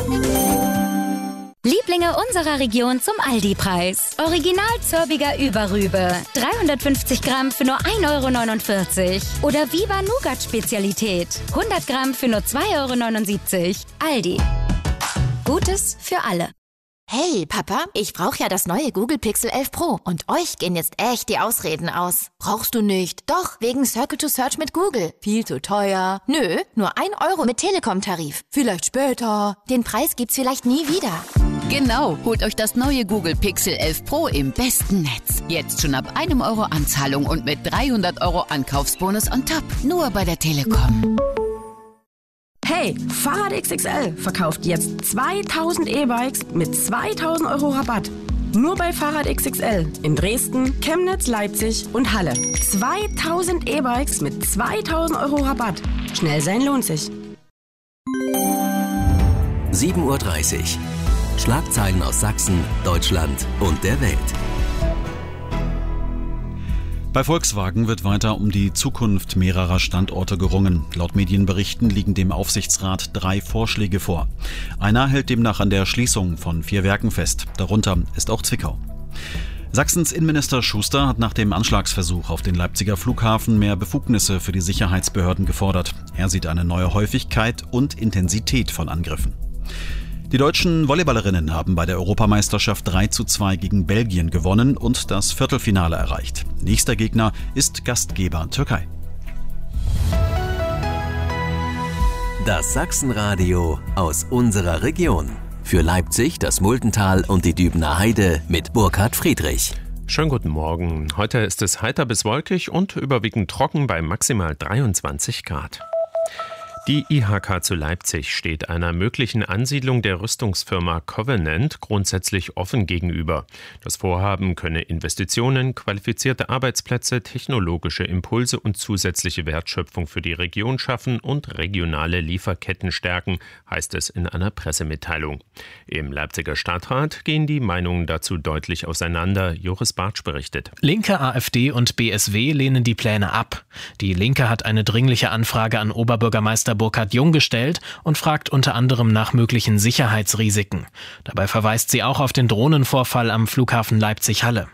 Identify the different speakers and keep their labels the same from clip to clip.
Speaker 1: Lieblinge unserer Region zum Aldi-Preis. Original Zörbiger Überrübe. 350 Gramm für nur 1,49 €. Oder Viva Nougat-Spezialität. 100 Gramm für nur 2,79 €. Aldi. Gutes für alle.
Speaker 2: Hey, Papa, ich brauche ja das neue Google Pixel 11 Pro und euch gehen jetzt echt die Ausreden aus. Brauchst du nicht? Doch, wegen Circle to Search mit Google. Viel zu teuer. Nö, nur 1 € mit Telekom-Tarif. Vielleicht später. Den Preis gibt's vielleicht nie wieder.
Speaker 3: Genau, holt euch das neue Google Pixel 11 Pro im besten Netz. Jetzt schon ab 1 € Anzahlung und mit 300 € Ankaufsbonus on top. Nur bei der Telekom.
Speaker 4: Hey, Fahrrad XXL verkauft jetzt 2000 E-Bikes mit 2000 € Rabatt. Nur bei Fahrrad XXL in Dresden, Chemnitz, Leipzig und Halle. 2000 E-Bikes mit 2000 € Rabatt. Schnell sein lohnt sich.
Speaker 5: 7:30 Uhr. Schlagzeilen aus Sachsen, Deutschland und der Welt.
Speaker 6: Bei Volkswagen wird weiter um die Zukunft mehrerer Standorte gerungen. Laut Medienberichten liegen dem Aufsichtsrat 3 Vorschläge vor. Einer hält demnach an der Schließung von 4 Werken fest. Darunter ist auch Zwickau. Sachsens Innenminister Schuster hat nach dem Anschlagsversuch auf den Leipziger Flughafen mehr Befugnisse für die Sicherheitsbehörden gefordert. Er sieht eine neue Häufigkeit und Intensität von Angriffen. Die deutschen Volleyballerinnen haben bei der Europameisterschaft 3:2 gegen Belgien gewonnen und das Viertelfinale erreicht. Nächster Gegner ist Gastgeber Türkei.
Speaker 5: Das Sachsenradio aus unserer Region. Für Leipzig, das Muldental und die Dübener Heide mit Burkhard Friedrich.
Speaker 7: Schönen guten Morgen. Heute ist es heiter bis wolkig und überwiegend trocken bei maximal 23 Grad. Die IHK zu Leipzig steht einer möglichen Ansiedlung der Rüstungsfirma Covenant grundsätzlich offen gegenüber. Das Vorhaben könne Investitionen, qualifizierte Arbeitsplätze, technologische Impulse und zusätzliche Wertschöpfung für die Region schaffen und regionale Lieferketten stärken, heißt es in einer Pressemitteilung. Im Leipziger Stadtrat gehen die Meinungen dazu deutlich auseinander. Joris Bartsch berichtet.
Speaker 8: Linke, AfD und BSW lehnen die Pläne ab. Die Linke hat eine dringliche Anfrage an Oberbürgermeister Burkhard Jung gestellt und fragt unter anderem nach möglichen Sicherheitsrisiken. Dabei verweist sie auch auf den Drohnenvorfall am Flughafen Leipzig-Halle.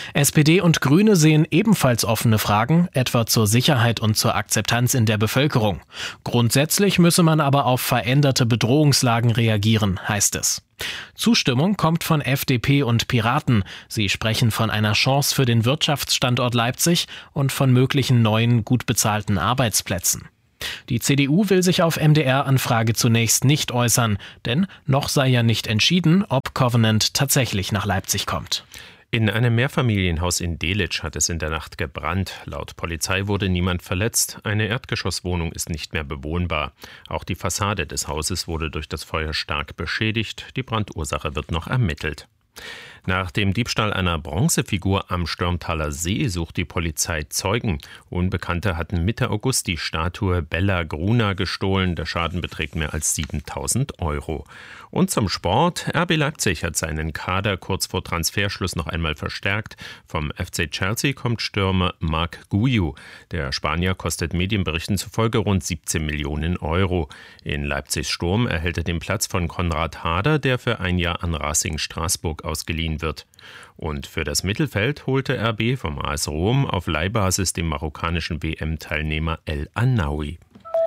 Speaker 8: SPD und Grüne sehen ebenfalls offene Fragen, etwa zur Sicherheit und zur Akzeptanz in der Bevölkerung. Grundsätzlich müsse man aber auf veränderte Bedrohungslagen reagieren, heißt es. Zustimmung kommt von FDP und Piraten. Sie sprechen von einer Chance für den Wirtschaftsstandort Leipzig und von möglichen neuen, gut bezahlten Arbeitsplätzen. Die CDU will sich auf MDR-Anfrage zunächst nicht äußern, denn noch sei ja nicht entschieden, ob Covenant tatsächlich nach Leipzig kommt.
Speaker 7: In einem Mehrfamilienhaus in Delitzsch hat es in der Nacht gebrannt. Laut Polizei wurde niemand verletzt. Eine Erdgeschosswohnung ist nicht mehr bewohnbar. Auch die Fassade des Hauses wurde durch das Feuer stark beschädigt. Die Brandursache wird noch ermittelt. Nach dem Diebstahl einer Bronzefigur am Störmtaler See sucht die Polizei Zeugen. Unbekannte hatten Mitte August die Statue Bella Gruna gestohlen. Der Schaden beträgt mehr als 7.000 €. Und zum Sport. RB Leipzig hat seinen Kader kurz vor Transferschluss noch einmal verstärkt. Vom FC Chelsea kommt Stürmer Marc Guiu. Der Spanier kostet Medienberichten zufolge rund 17 Millionen €. In Leipzigs Sturm erhält er den Platz von Konrad Harder, der für ein Jahr an Racing Straßburg ausgeliehen wird. Und für das Mittelfeld holte RB vom AS Rom auf Leihbasis den marokkanischen WM-Teilnehmer El Anaoui.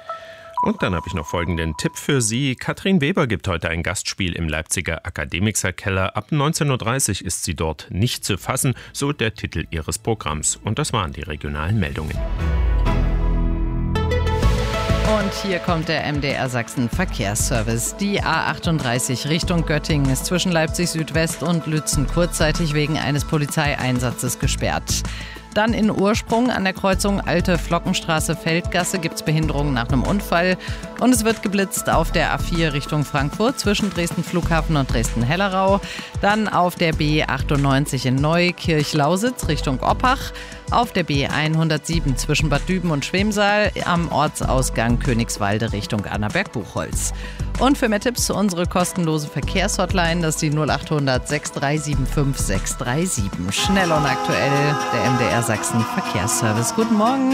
Speaker 7: Und dann habe ich noch folgenden Tipp für Sie. Katrin Weber gibt heute ein Gastspiel im Leipziger Akademikerkeller. Ab 19:30 Uhr ist sie dort nicht zu fassen, so der Titel ihres Programms. Und das waren die regionalen Meldungen.
Speaker 9: Und hier kommt der MDR Sachsen Verkehrsservice. Die A38 Richtung Göttingen ist zwischen Leipzig Südwest und Lützen kurzzeitig wegen eines Polizeieinsatzes gesperrt. Dann in Ursprung an der Kreuzung Alte Flockenstraße-Feldgasse gibt es Behinderungen nach einem Unfall. Und es wird geblitzt auf der A4 Richtung Frankfurt zwischen Dresden Flughafen und Dresden-Hellerau. Dann auf der B98 in Neukirch-Lausitz Richtung Oppach. Auf der B107 zwischen Bad Düben und Schwemsal am Ortsausgang Königswalde Richtung Annaberg-Buchholz. Und für mehr Tipps unsere kostenlose Verkehrshotline, das ist die 0800 6375 637. Schnell und aktuell, der MDR Sachsen Verkehrsservice. Guten Morgen.